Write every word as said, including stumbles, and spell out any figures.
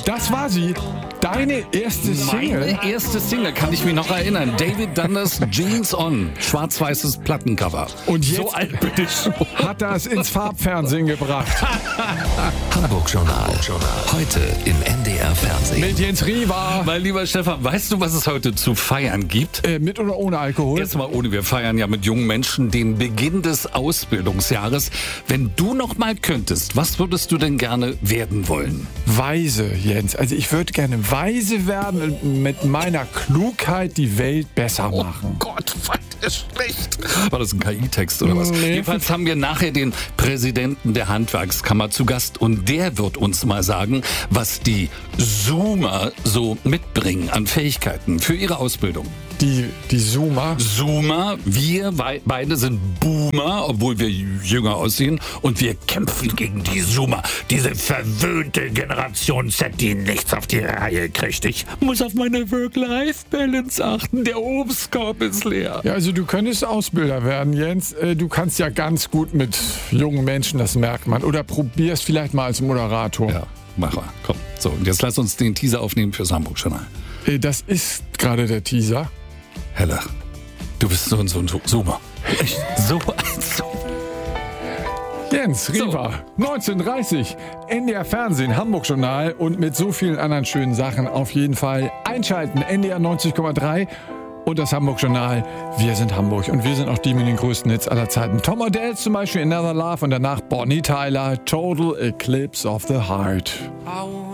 Das war sie. Deine erste Single. Meine erste Single, kann ich mich noch erinnern. David Dunders Jeans On. Schwarz-weißes Plattencover. Und jetzt so alt bin ich schon. hat er es ins Farbfernsehen gebracht. Hamburg Journal. Heute im N D R Fernsehen. Mit Jens Riva. Mein lieber Stefan, weißt du, was es heute zu feiern gibt? Äh, mit oder ohne Alkohol? Erstmal ohne, wir feiern ja mit jungen Menschen den Beginn des Ausbildungsjahres. Wenn du noch mal könntest, was würdest du denn gerne werden wollen? Weise, Jens. Also ich würde gerne weise werden und mit meiner Klugheit die Welt besser machen. Oh Gott, was ist schlecht. War das ein K I-Text oder was? Nee. Jedenfalls haben wir nachher den Präsidenten der Handwerkskammer zu Gast und der wird uns mal sagen, was die Zoomer so mitbringen an Fähigkeiten für ihre Ausbildung. Die, die Zoomer. Zoomer, wir wei- beide sind Boomer, obwohl wir jünger aussehen und wir kämpfen gegen die Zoomer. Diese verwöhnte Generation Z, die nichts auf die Reihe kriegt. Ich muss auf meine Work-Life-Balance achten. Der Obstkorb ist leer. Ja, also du könntest Ausbilder werden, Jens. Äh, Du kannst ja ganz gut mit jungen Menschen, das merkt man. Oder probier's vielleicht mal als Moderator. Ja, mach mal. Komm. So, und jetzt lass uns den Teaser aufnehmen fürs Hamburg-Journal. Äh, Das ist gerade der Teaser. Hella, du bist so ein, so ein Zoomer. Echt? So ein Zoomer. Jens Riva, neunzehn Uhr dreißig, N D R Fernsehen, Hamburg Journal und mit so vielen anderen schönen Sachen auf jeden Fall einschalten. N D R neunzig Komma drei und das Hamburg Journal. Wir sind Hamburg und wir sind auch die mit den größten Hits aller Zeiten. Tom Odell zum Beispiel, Another Love und danach Bonnie Tyler, Total Eclipse of the Heart.